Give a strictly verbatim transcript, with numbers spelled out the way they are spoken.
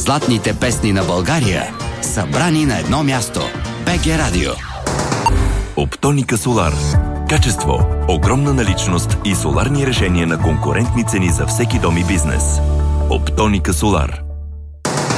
Златните песни на България, събрани на едно място. БГ Радио. Оптоника Солар. Качество, огромна наличност и соларни решения на конкурентни цени за всеки дом и бизнес. Оптоника Солар.